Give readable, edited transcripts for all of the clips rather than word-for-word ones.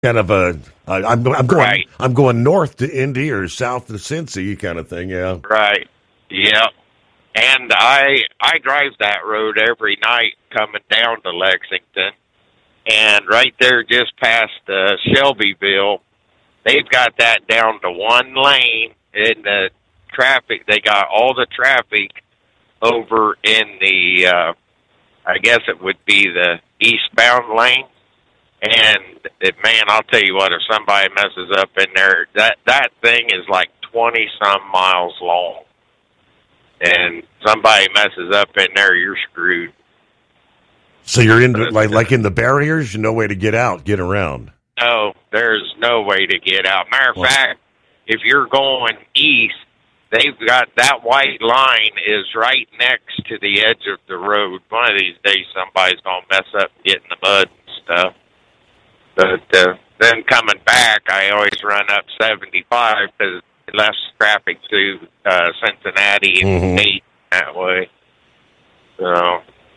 kind of I'm going Right. I'm going north to Indy or south to Cincy kind of thing. Yeah. Right. Yeah. And I drive that road every night coming down to Lexington, and right there just past Shelbyville, they've got that down to one lane in the traffic. They got all the traffic over in the, I guess it would be the eastbound lane. And man, I'll tell you what, if somebody messes up in there, that thing is like 20 some miles long. And somebody messes up in there, you're screwed. So you're in like in the barriers, no way to get out, get around. No, there's no way to get out. Matter of fact, if you're going east, they've got that white line is right next to the edge of the road. One of these days, somebody's going to mess up and get in the mud and stuff. But then coming back, I always run up 75 because less traffic to Cincinnati and State that way. So,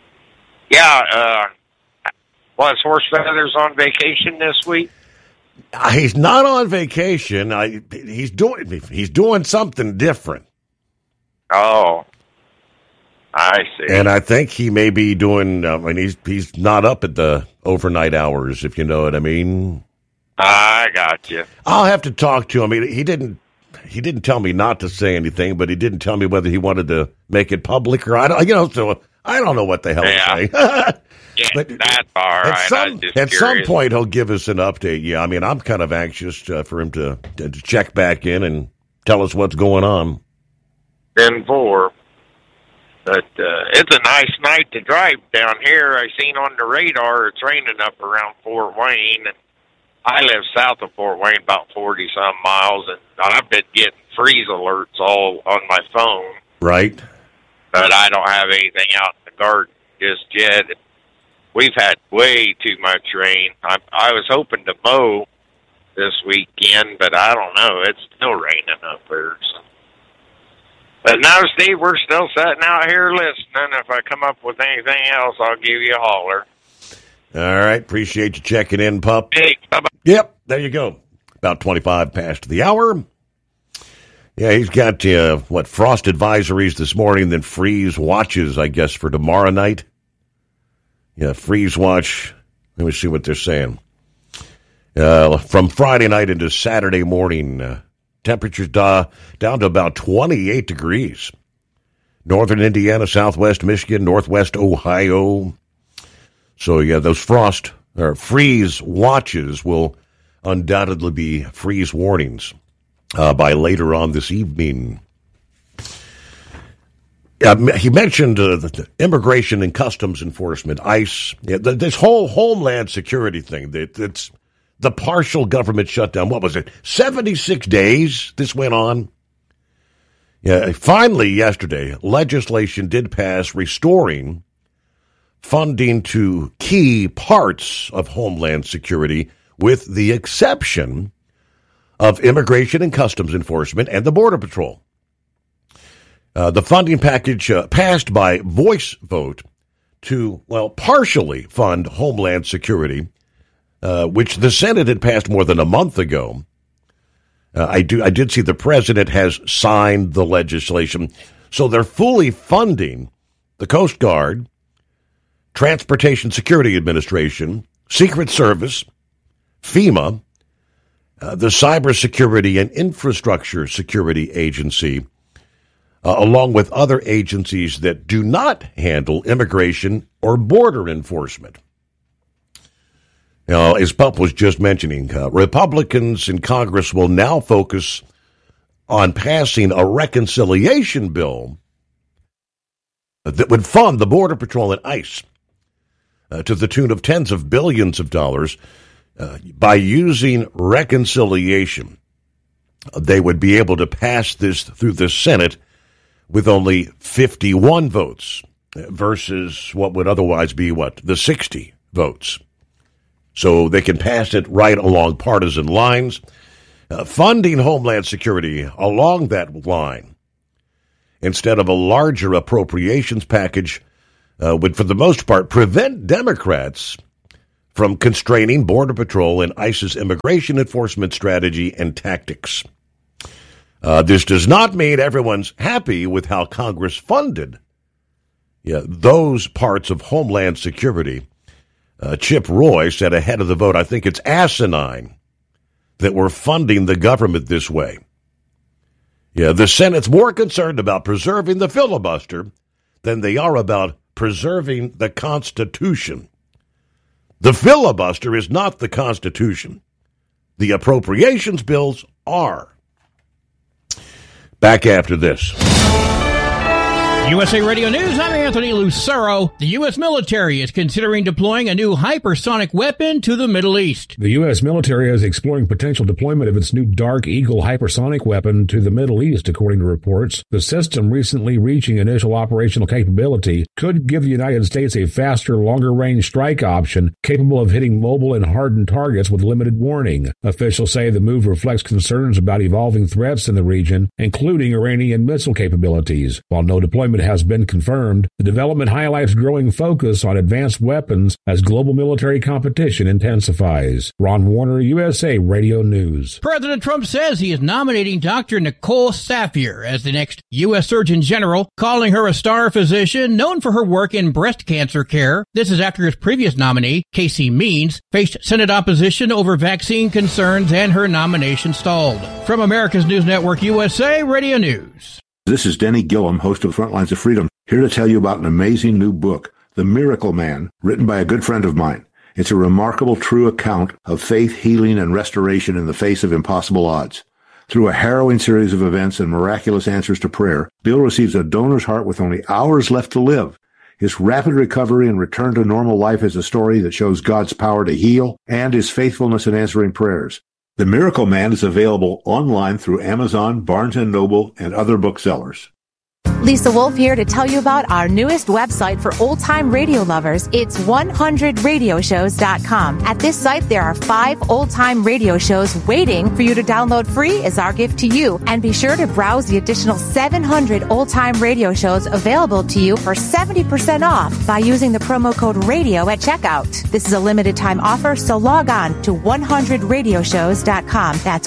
yeah. Was Horse Feathers on vacation this week? He's not on vacation. He's doing something different. Oh, I see. And I think he may be doing. He's not up at the overnight hours, if you know what I mean. I got you. I'll have to talk to him. He didn't tell me not to say anything, but he didn't tell me whether he wanted to make it public or I don't. So I don't know what the hell he's saying. Yeah, but that's all right. At some point, he'll give us an update. Yeah, I mean, I'm kind of anxious for him to check back in and tell us what's going on. 10-4. But it's a nice night to drive down here. I seen on the radar it's raining up around Fort Wayne. And I live south of Fort Wayne, about 40-some miles, and I've been getting freeze alerts all on my phone. Right. But I don't have anything out in the garden just yet. We've had way too much rain. I was hoping to mow this weekend, but I don't know. It's still raining up there. So. But no, Steve, we're still sitting out here listening. If I come up with anything else, I'll give you a holler. All right. Appreciate you checking in, pup. Hey, bye-bye. Yep. There you go. About 25 past the hour. Yeah, he's got, frost advisories this morning, then freeze watches, I guess, for tomorrow night. Yeah, freeze watch. Let me see what they're saying. From Friday night into Saturday morning, temperatures down to about 28 degrees. Northern Indiana, southwest Michigan, northwest Ohio. So, yeah, those freeze watches will undoubtedly be freeze warnings by later on this evening. He mentioned the Immigration and Customs Enforcement, ICE, this whole Homeland Security thing. That's the partial government shutdown. What was it? 76 days this went on. Yeah, finally, yesterday, legislation did pass restoring funding to key parts of Homeland Security, with the exception of Immigration and Customs Enforcement and the Border Patrol. The funding package passed by voice vote to, partially fund Homeland Security, which the Senate had passed more than a month ago. I did see the president has signed the legislation, so they're fully funding the Coast Guard, Transportation Security Administration, Secret Service, FEMA, the Cybersecurity and Infrastructure Security Agency, along with other agencies that do not handle immigration or border enforcement. Now, as Pup was just mentioning, Republicans in Congress will now focus on passing a reconciliation bill that would fund the Border Patrol and ICE to the tune of tens of billions of dollars. By using reconciliation, they would be able to pass this through the Senate with only 51 votes versus what would otherwise be, the 60 votes. So they can pass it right along partisan lines, funding Homeland Security along that line instead of a larger appropriations package would, for the most part, prevent Democrats from constraining Border Patrol and ICE's immigration enforcement strategy and tactics. This does not mean everyone's happy with how Congress funded those parts of Homeland Security. Chip Roy said ahead of the vote, I think it's asinine that we're funding the government this way. The Senate's more concerned about preserving the filibuster than they are about preserving the Constitution. The filibuster is not the Constitution. The appropriations bills are. Back after this. USA Radio News, I'm Anthony Lucero. The U.S. military is considering deploying a new hypersonic weapon to the Middle East. The U.S. military is exploring potential deployment of its new Dark Eagle hypersonic weapon to the Middle East, according to reports. The system, recently reaching initial operational capability, could give the United States a faster, longer-range strike option capable of hitting mobile and hardened targets with limited warning. Officials say the move reflects concerns about evolving threats in the region, including Iranian missile capabilities. While no deployment has been confirmed, the development highlights growing focus on advanced weapons as global military competition intensifies. Ron Warner, USA Radio News. President Trump says he is nominating Dr. Nicole Saphier as the next U.S. Surgeon General, calling her a star physician known for her work in breast cancer care. This is after his previous nominee, Casey Means, faced Senate opposition over vaccine concerns and her nomination stalled. From America's News Network USA Radio News. This is Denny Gillum, host of Frontlines of Freedom, here to tell you about an amazing new book, The Miracle Man, written by a good friend of mine. It's a remarkable, true account of faith, healing, and restoration in the face of impossible odds. Through a harrowing series of events and miraculous answers to prayer, Bill receives a donor's heart with only hours left to live. His rapid recovery and return to normal life is a story that shows God's power to heal and his faithfulness in answering prayers. The Miracle Man is available online through Amazon, Barnes & Noble, and other booksellers. Lisa Wolf here to tell you about our newest website for old-time radio lovers. It's 100radioshows.com. At this site, there are 5 old-time radio shows waiting for you to download free as our gift to you. And be sure to browse the additional 700 old-time radio shows available to you for 70% off by using the promo code RADIO at checkout. This is a limited-time offer, so log on to 100radioshows.com. That's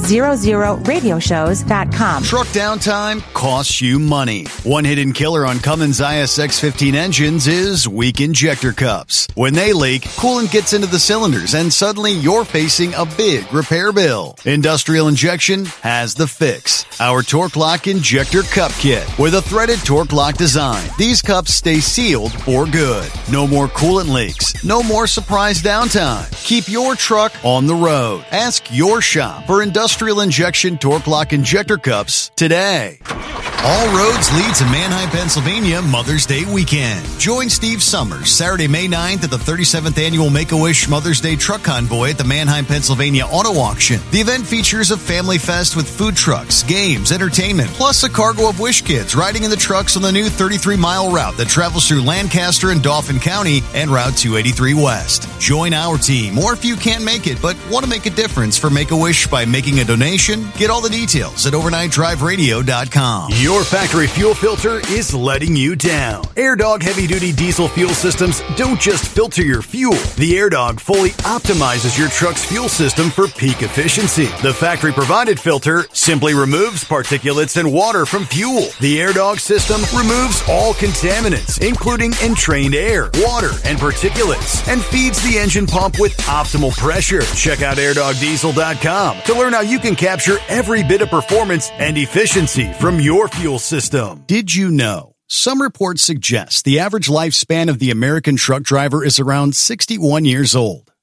100radioshows.com. Truck downtime costs you money. One hidden killer on Cummins ISX-15 engines is weak injector cups. When they leak, coolant gets into the cylinders and suddenly you're facing a big repair bill. Industrial Injection has the fix. Our Torque Lock Injector Cup Kit with a threaded Torque Lock design. These cups stay sealed for good. No more coolant leaks. No more surprise downtime. Keep your truck on the road. Ask your shop for Industrial Injection Torque Lock Injector Cups today. All roads lead to Manheim, Pennsylvania Mother's Day weekend. Join Steve Summers Saturday, May 9th at the 37th Annual Make-A-Wish Mother's Day Truck Convoy at the Manheim, Pennsylvania Auto Auction. The event features a family fest with food trucks, games, entertainment, plus a cargo of Wish Kids riding in the trucks on the new 33-mile route that travels through Lancaster and Dauphin County and Route 283 West. Join our team, or if you can't make it but want to make a difference for Make-A-Wish by making a donation, get all the details at overnightdriveradio.com. Your factory fuel filter is letting you down. AirDog heavy-duty diesel fuel systems don't just filter your fuel. The AirDog fully optimizes your truck's fuel system for peak efficiency. The factory-provided filter simply removes particulates and water from fuel. The AirDog system removes all contaminants, including entrained air, water, and particulates, and feeds the engine pump with optimal pressure. Check out AirDogDiesel.com to learn how you can capture every bit of performance and efficiency from your fuel system. Did you know? Some reports suggest the average lifespan of the American truck driver is around 61 years old.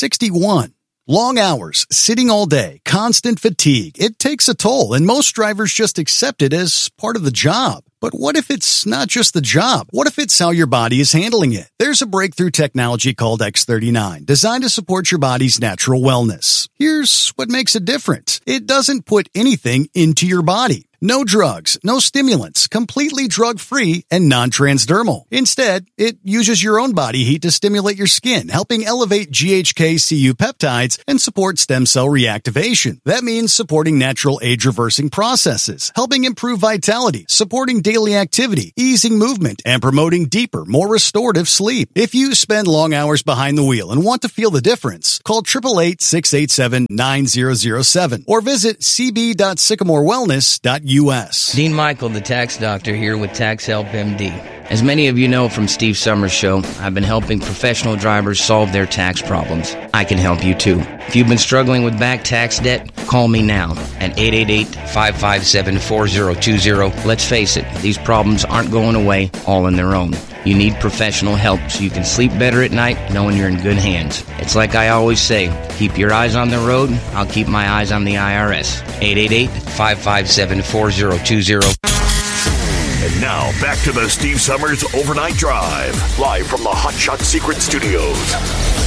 61. Long hours, sitting all day, constant fatigue. It takes a toll, and most drivers just accept it as part of the job. But what if it's not just the job? What if it's how your body is handling it? There's a breakthrough technology called X39, designed to support your body's natural wellness. Here's what makes it different. It doesn't put anything into your body. No drugs, no stimulants, completely drug-free and non-transdermal. Instead, it uses your own body heat to stimulate your skin, helping elevate GHK-Cu peptides and support stem cell reactivation. That means supporting natural age-reversing processes, helping improve vitality, supporting daily activity, easing movement, and promoting deeper, more restorative sleep. If you spend long hours behind the wheel and want to feel the difference, call 888-687-9007 or visit cb.sycamorewellness.us. Dean Michael, the tax doctor, here with Tax Help MD. As many of you know from Steve Summers' show, I've been helping professional drivers solve their tax problems. I can help you too. If you've been struggling with back tax debt, call me now at 888-557-4020. Let's face it, these problems aren't going away all on their own. You need professional help so you can sleep better at night knowing you're in good hands. It's like I always say, keep your eyes on the road, I'll keep my eyes on the IRS. 888-557-4020. And now, back to the Steve Summers Overnight Drive, live from the Hot Shot Secret Studios.